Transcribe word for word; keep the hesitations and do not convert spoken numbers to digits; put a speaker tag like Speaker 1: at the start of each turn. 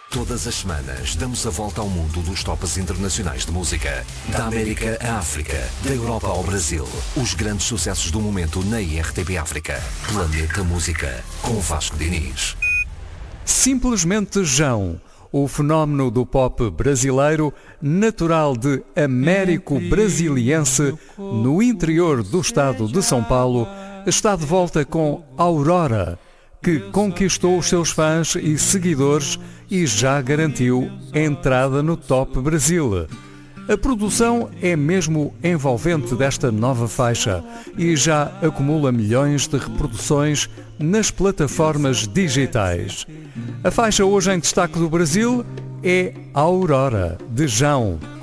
Speaker 1: Todas as semanas damos a volta ao mundo dos tops internacionais de música. Da América à África, da Europa ao Brasil. Os grandes sucessos do momento na I R T P África. Planeta Música, com Vasco Diniz.
Speaker 2: Simplesmente Jão, o fenómeno do pop brasileiro, natural de Américo Brasiliense, no interior do estado de São Paulo, está de volta com Aurora, que conquistou os seus fãs e seguidores e já garantiu entrada no Top Brasil. A produção é mesmo envolvente desta nova faixa e já acumula milhões de reproduções nas plataformas digitais. A faixa hoje em destaque do Brasil é Aurora, de Jão.